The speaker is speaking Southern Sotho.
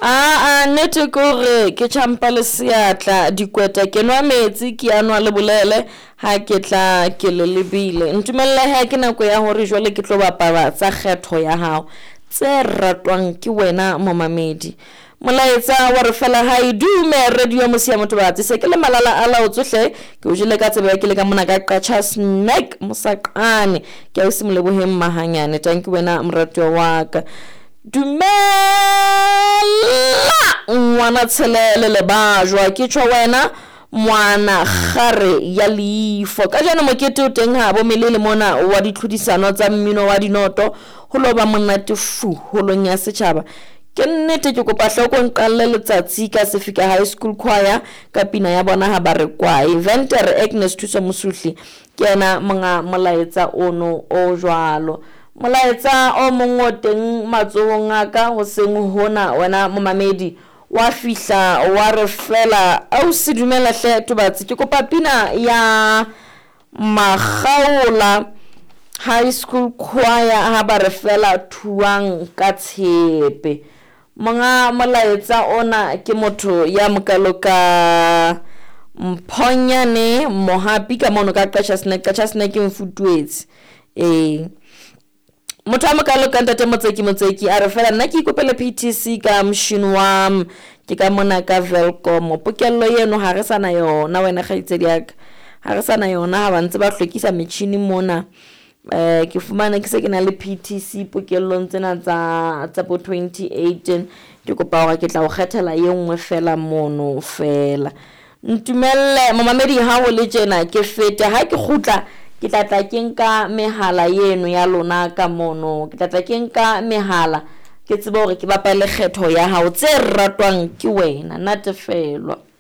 Nete kore ke champa le seatla dikweta ke nwa metsi ke anwa le bolele ha ke tla ke le lebile ntumelle ha ke nako ya hore jwale ke tlo bapala tsa kgetho ya hao tse ratwang ke wena momamedi molaetsa wa re fela ha idume radio mosia motho batse se ke le malala ala o tsohle ke o jile ka tsebe ke le ka mona ka qacha snack mosaqane ke a simolebohe mahanyane thank you wena mratwa wa ka dumela ngwana tshelele le bajwa ke tshwa wena mwana gare ya leifo ka jana mokete o teng ha bo melele mona wa ditlhodisano tsa mmino wa dinoto ho loba monnatefu holong ya setjhaba ke nnete ke kopa hloko nqalle letsatsi ka se fika high school choir ka pina ya bona ha ba re kwa Inventor Agnes Thuso Mosuhli ke yena monga molaetsa ono o jwalo molaetsa o mongwe teng matsohong aka ho seng hona wena momamedi wa fihla wa re fela au se dumela hle tobatsi ke kopa pina ya Magaola high school choir ha ba re fela thuang ka tshepe monga molaetsa ona ke motho ya mokaloka Mphonyane Mohapi ka mono ka qacha snack mfutuetse motho a mokaloka ntate motseki a re fela nna ke ikopela PTC ka machine wa ke ka mona ka Velcom pokello yeno ha re sana yona wena kgaitsedi yaka ha re sana yona ha ba ntse ba hlokisa metšhini mona ke fumana ke se ke na le PTC pokellong tsena tsa bo 2018 ke kopa hore ke tla o kgethela ye nngwe fela mono fela ntumelle momamedi ha o le tjena ke fete ha ke khutla ke tla ke nka mehala yeno ya lona ka mono ke tla ke nka mehala ke tsebe hore ke bapale kgetho ya hao tse ratwang ke wena natefelwa